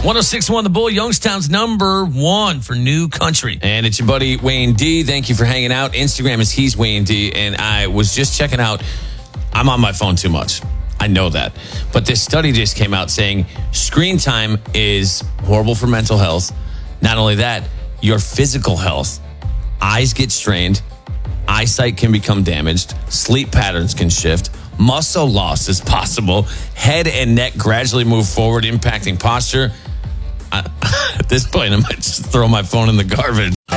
106.1 The Bull, Youngstown's number one for new country. And it's your buddy Wayne D. Thank you for hanging out. Instagram is He's Wayne D. And I was just checking out. I'm on my phone too much. I know that. But this study just came out saying screen time is horrible for mental health. Not only that, your physical health. Eyes get strained. Eyesight can become damaged. Sleep patterns can shift. Muscle loss is possible. Head and neck gradually move forward, impacting posture. At this point, I might just throw my phone in the garbage.